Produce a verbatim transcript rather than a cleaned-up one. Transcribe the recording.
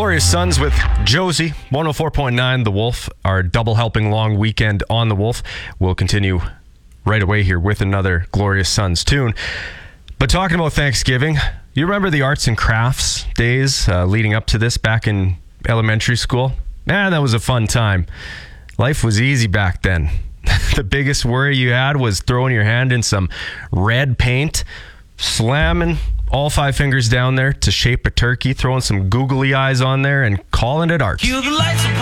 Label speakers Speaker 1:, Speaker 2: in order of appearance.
Speaker 1: Glorious Sons with Josie, one oh four point nine The Wolf, our double helping long weekend on The Wolf. We'll continue right away here with another Glorious Sons tune. But talking about Thanksgiving, you remember the arts and crafts days uh, leading up to this back in elementary school? Man, that was a fun time. Life was easy back then. The biggest worry you had was throwing your hand in some red paint, slamming all five fingers down there to shape a turkey, throwing some googly eyes on there, and calling it art.
Speaker 2: Cue the lights up.